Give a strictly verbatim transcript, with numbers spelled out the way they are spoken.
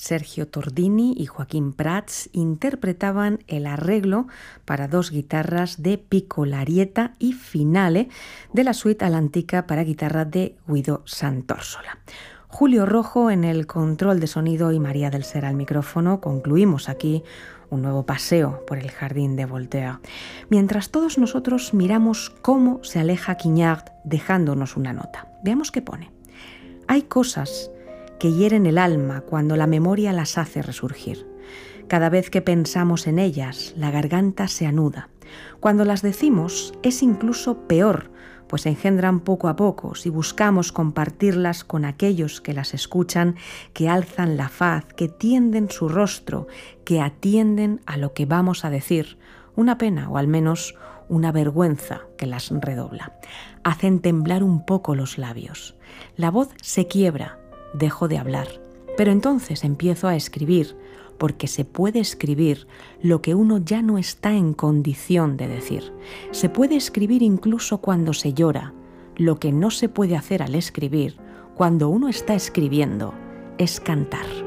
Sergio Tordini y Joaquín Prats interpretaban el arreglo para dos guitarras de Piccolarieta y Finale de la suite All'Antica para guitarra de Guido Sant'Orsola. Julio Rojo en el control de sonido y María del Ser al micrófono. Concluimos aquí un nuevo paseo por el jardín de Voltaire, mientras todos nosotros miramos cómo se aleja Quignard dejándonos una nota. Veamos qué pone. Hay cosas que hieren el alma cuando la memoria las hace resurgir. Cada vez que pensamos en ellas, la garganta se anuda. Cuando las decimos, es incluso peor, pues engendran poco a poco si buscamos compartirlas con aquellos que las escuchan, que alzan la faz, que tienden su rostro, que atienden a lo que vamos a decir. Una pena, o al menos una vergüenza que las redobla. Hacen temblar un poco los labios. La voz se quiebra. Dejo de hablar, pero entonces empiezo a escribir, porque se puede escribir lo que uno ya no está en condición de decir. Se puede escribir incluso cuando se llora. Lo que no se puede hacer al escribir, cuando uno está escribiendo, es cantar.